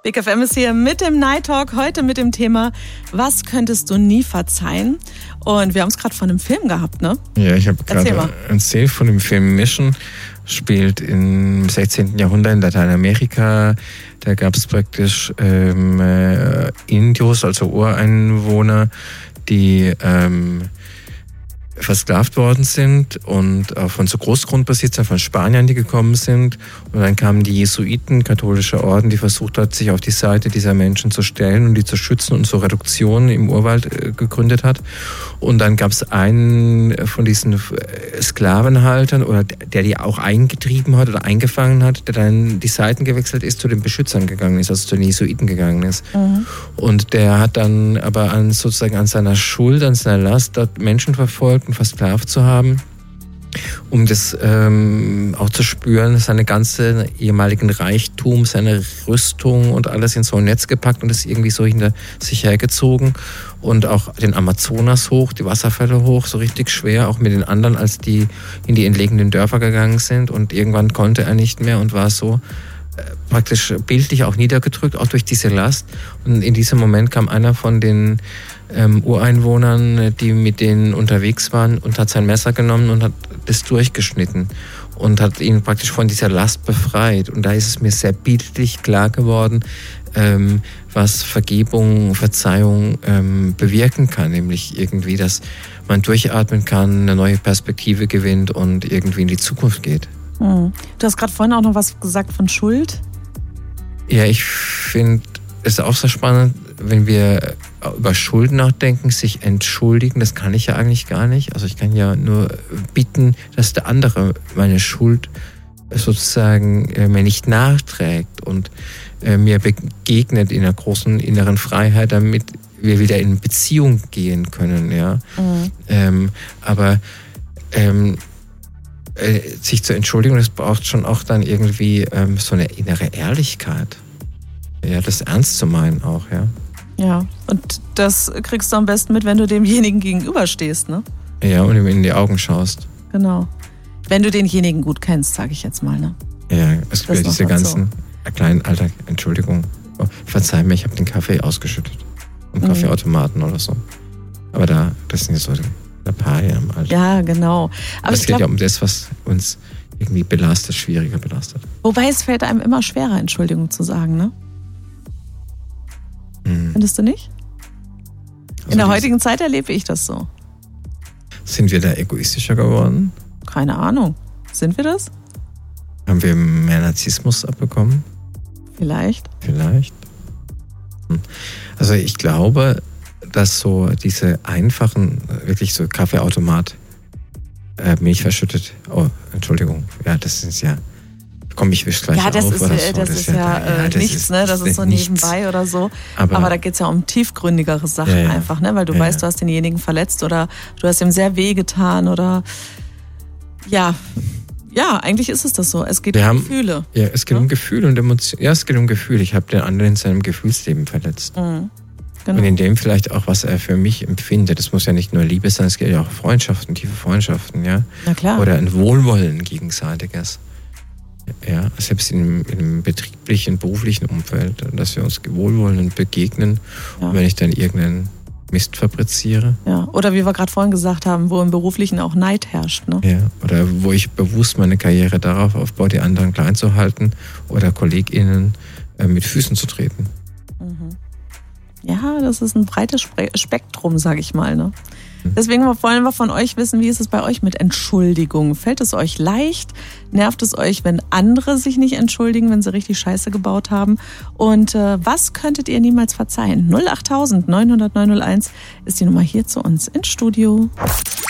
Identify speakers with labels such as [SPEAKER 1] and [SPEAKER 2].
[SPEAKER 1] Big FM ist hier mit dem Night Talk, heute mit dem Thema, was könntest du nie verzeihen? Und wir haben es gerade von einem Film gehabt, ne?
[SPEAKER 2] Ja, ich habe gerade erzählt von dem Film Mission, spielt im 16. Jahrhundert in Lateinamerika. Da gab es praktisch Indios, also Ureinwohner, die versklavt worden sind und auch von so Großgrundbesitzern von Spaniern, die gekommen sind. Und dann kamen die Jesuiten, katholische Orden, die versucht hat, sich auf die Seite dieser Menschen zu stellen und die zu schützen und so Reduktionen im Urwald gegründet hat. Und dann gab es einen von diesen Sklavenhaltern, oder der die auch eingetrieben hat oder eingefangen hat, der dann die Seiten gewechselt ist, zu den Beschützern gegangen ist, also zu den Jesuiten gegangen ist. Mhm. Und der hat dann aber sozusagen an seiner Schuld, an seiner Last, dort Menschen verfolgt und versklavt zu haben, um das auch zu spüren, seine ganze ehemaligen Reichtum, seine Rüstung und alles in so ein Netz gepackt und das irgendwie so hinter sich hergezogen und auch den Amazonas hoch, die Wasserfälle hoch, so richtig schwer, auch mit den anderen, als die in die entlegenen Dörfer gegangen sind, und irgendwann konnte er nicht mehr und war so praktisch bildlich auch niedergedrückt, auch durch diese Last. Und in diesem Moment kam einer von den Ureinwohnern, die mit denen unterwegs waren, und hat sein Messer genommen und hat das durchgeschnitten und hat ihn praktisch von dieser Last befreit. Und da ist es mir sehr bildlich klar geworden, was Vergebung, Verzeihung bewirken kann, nämlich irgendwie, dass man durchatmen kann, eine neue Perspektive gewinnt und irgendwie in die Zukunft geht.
[SPEAKER 1] Du hast gerade vorhin auch noch was gesagt von Schuld.
[SPEAKER 2] Ja, ich finde es auch sehr spannend, wenn wir über Schuld nachdenken, sich entschuldigen. Das kann ich ja eigentlich gar nicht. Also ich kann ja nur bitten, dass der andere meine Schuld sozusagen mir nicht nachträgt und mir begegnet in einer großen inneren Freiheit, damit wir wieder in Beziehung gehen können. Ja? Aber sich zu entschuldigen, das braucht schon auch dann irgendwie so eine innere Ehrlichkeit. Ja, das ernst zu meinen auch, ja.
[SPEAKER 1] Ja, und das kriegst du am besten mit, wenn du demjenigen gegenüberstehst, ne?
[SPEAKER 2] Ja, und ihm in die Augen schaust.
[SPEAKER 1] Genau. Wenn du denjenigen gut kennst, sage ich jetzt mal, ne?
[SPEAKER 2] Ja, es gibt diese ganzen kleinen Alltag, Entschuldigung, verzeih mir, ich habe den Kaffee ausgeschüttet. Im Kaffeeautomaten oder so. Aber das sind jetzt so ein paar Jahre im Alter.
[SPEAKER 1] Ja, genau. Aber
[SPEAKER 2] es geht ja um das, was uns irgendwie belastet, schwieriger belastet.
[SPEAKER 1] Wobei es fällt einem immer schwerer, Entschuldigung zu sagen, ne? Findest du nicht? In der heutigen Zeit erlebe ich das so.
[SPEAKER 2] Sind wir da egoistischer geworden?
[SPEAKER 1] Keine Ahnung. Sind wir das?
[SPEAKER 2] Haben wir mehr Narzissmus abbekommen?
[SPEAKER 1] Vielleicht.
[SPEAKER 2] Also ich glaube, dass so diese einfachen, wirklich so Kaffeeautomat, Milch verschüttet. Oh, Entschuldigung. Ja, das ist ja... Komm, ich wisch gleich auf.
[SPEAKER 1] Das ist
[SPEAKER 2] so.
[SPEAKER 1] das ist nichts, ne? Das ist so nebenbei oder so. Aber da geht es ja um tiefgründigere Sachen einfach, ne? Weil du weißt, du hast denjenigen verletzt oder du hast ihm sehr weh getan oder ja, eigentlich ist es das so. Es geht um Gefühle.
[SPEAKER 2] Ja, es geht um Gefühle und Emotionen. Ja, es geht um Gefühle. Ich habe den anderen in seinem Gefühlsleben verletzt. Genau. Und in dem vielleicht auch, was er für mich empfindet. Das muss ja nicht nur Liebe sein, es geht ja auch Freundschaften, tiefe Freundschaften, ja.
[SPEAKER 1] Na klar.
[SPEAKER 2] Oder ein Wohlwollen gegenseitiges. Ja, selbst im betrieblichen, beruflichen Umfeld, dass wir uns wohlwollend begegnen, und wenn ich dann irgendeinen Mist fabriziere.
[SPEAKER 1] Ja, oder wie wir gerade vorhin gesagt haben, wo im Beruflichen auch Neid herrscht. Ne?
[SPEAKER 2] Ja, oder wo ich bewusst meine Karriere darauf aufbaue, die anderen klein zu halten oder KollegInnen mit Füßen zu treten.
[SPEAKER 1] Ja, das ist ein breites Spektrum, sage ich mal. Ne? Deswegen wollen wir von euch wissen, wie ist es bei euch mit Entschuldigung? Fällt es euch leicht? Nervt es euch, wenn andere sich nicht entschuldigen, wenn sie richtig Scheiße gebaut haben? Und was könntet ihr niemals verzeihen? 08000 900 901 ist die Nummer hier zu uns ins Studio.